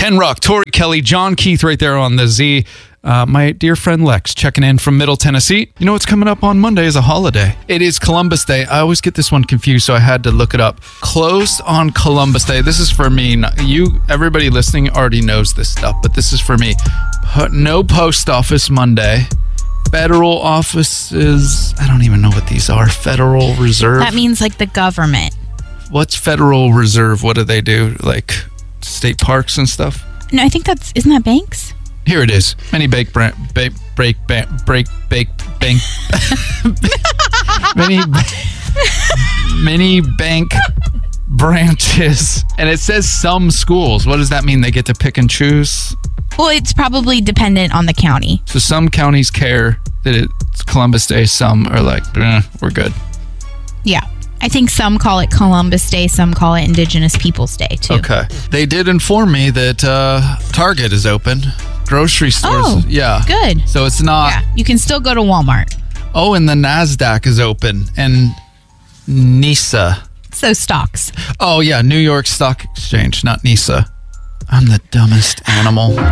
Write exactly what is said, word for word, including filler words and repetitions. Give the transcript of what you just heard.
Ken Rock, Tori Kelly, John Keith right there on the Z. Uh, my dear friend Lex checking in from Middle Tennessee. You know what's coming up on Monday is a holiday. It is Columbus Day. I always get this one confused, so I had to look it up. Closed on Columbus Day. This is for me. Not- You, everybody listening already knows this stuff, but this is for me. Po- No post office Monday. Federal offices. I don't even know what these are. Federal Reserve. That means like the government. What's Federal Reserve? What do they do? Like state parks and stuff? No, I think that's, isn't that banks? Here it is. Many bake brand, bake, break, ba- break, bake, bank. many, many bank branches. And it says some schools. What does that mean? They get to pick and choose? Well, it's probably dependent on the county. So some counties care that it's Columbus Day. Some are like, eh, we're good. Yeah. I think some call it Columbus Day, some call it Indigenous Peoples Day, too. Okay. They did inform me that uh, Target is open. Grocery stores. Oh, yeah. good. So it's not. Yeah, you can still go to Walmart. Oh, and the NASDAQ is open. And NISA. So stocks. Oh, yeah. New York Stock Exchange, not NISA. I'm the dumbest animal.